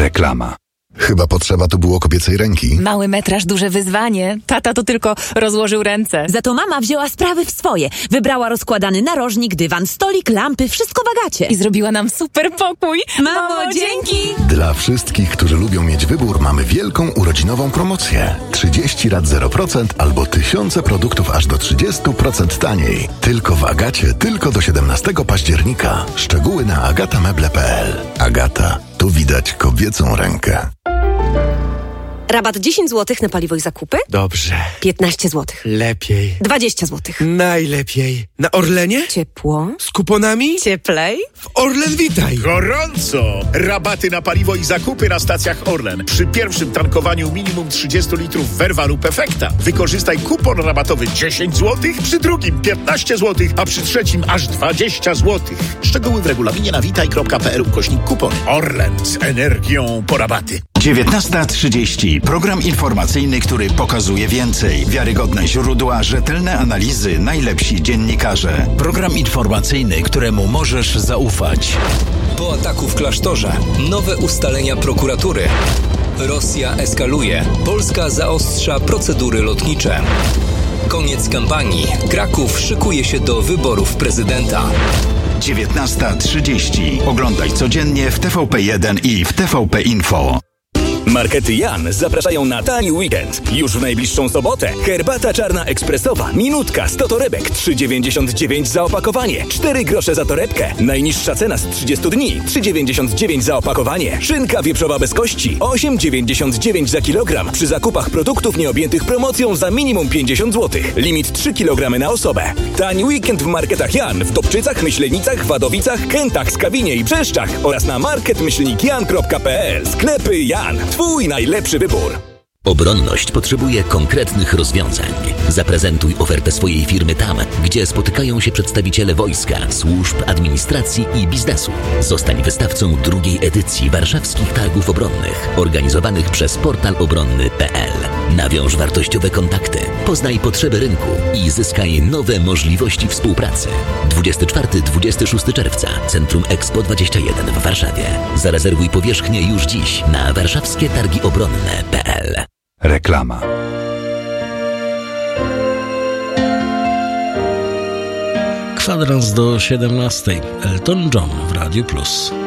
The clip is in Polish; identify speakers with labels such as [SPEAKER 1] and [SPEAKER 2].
[SPEAKER 1] Reklama.
[SPEAKER 2] Chyba potrzeba tu było kobiecej ręki.
[SPEAKER 3] Mały metraż, duże wyzwanie. Tata to tylko rozłożył ręce.
[SPEAKER 4] Za to mama wzięła sprawy w swoje. Wybrała rozkładany narożnik, dywan, stolik, lampy, wszystko w Agacie.
[SPEAKER 3] I zrobiła nam super pokój.
[SPEAKER 4] Mamo, dzięki!
[SPEAKER 2] Dla wszystkich, którzy lubią mieć wybór, mamy wielką urodzinową promocję. 30 lat 0% albo tysiące produktów aż do 30% taniej. Tylko w Agacie, tylko do 17 października. Szczegóły na agatameble.pl. Agata, tu widać kobiecą rękę.
[SPEAKER 4] Rabat 10 zł na paliwo i zakupy?
[SPEAKER 5] Dobrze.
[SPEAKER 4] 15 zł.
[SPEAKER 5] Lepiej.
[SPEAKER 4] 20 zł.
[SPEAKER 5] Najlepiej. Na Orlenie?
[SPEAKER 4] Ciepło.
[SPEAKER 5] Z kuponami?
[SPEAKER 4] Cieplej.
[SPEAKER 5] W Orlen Witaj.
[SPEAKER 6] Gorąco! Rabaty na paliwo i zakupy na stacjach Orlen. Przy pierwszym tankowaniu minimum 30 litrów Verva lub Efekta wykorzystaj kupon rabatowy 10 zł, przy drugim 15 zł, a przy trzecim aż 20 zł. Szczegóły w regulaminie na witaj.pl/kupon. Orlen z energią po rabaty.
[SPEAKER 7] 19:30. Program informacyjny, który pokazuje więcej. Wiarygodne źródła, rzetelne analizy, najlepsi dziennikarze. Program informacyjny, któremu możesz zaufać.
[SPEAKER 8] Po ataku w klasztorze. Nowe ustalenia prokuratury. Rosja eskaluje. Polska zaostrza procedury lotnicze. Koniec kampanii. Kraków szykuje się do wyborów prezydenta.
[SPEAKER 7] 19:30. Oglądaj codziennie w TVP1 i w TVP Info.
[SPEAKER 9] Markety Jan zapraszają na tani weekend. Już w najbliższą sobotę. Herbata czarna ekspresowa. Minutka 100 torebek. 3,99 za opakowanie. 4 grosze za torebkę. Najniższa cena z 30 dni. 3,99 za opakowanie. Szynka wieprzowa bez kości. 8,99 za kilogram. Przy zakupach produktów nieobjętych promocją za minimum 50 zł. Limit 3 kg na osobę. Tani weekend w marketach Jan. W Dobczycach, Myślenicach, Wadowicach, Kętach, Skawinie i Brzeszczach. Oraz na market-jan.pl. Sklepy Jan. Twój najlepszy wybór.
[SPEAKER 10] Obronność potrzebuje konkretnych rozwiązań. Zaprezentuj ofertę swojej firmy tam, gdzie spotykają się przedstawiciele wojska, służb, administracji i biznesu. Zostań wystawcą drugiej edycji Warszawskich Targów Obronnych, organizowanych przez portal obronny.pl. Nawiąż wartościowe kontakty, poznaj potrzeby rynku i zyskaj nowe możliwości współpracy. 24-26 czerwca, Centrum Expo 21 w Warszawie. Zarezerwuj powierzchnię już dziś na warszawskietargiobronne.pl.
[SPEAKER 1] Reklama.
[SPEAKER 11] Kwadrans do 17. Elton John w Radiu Plus.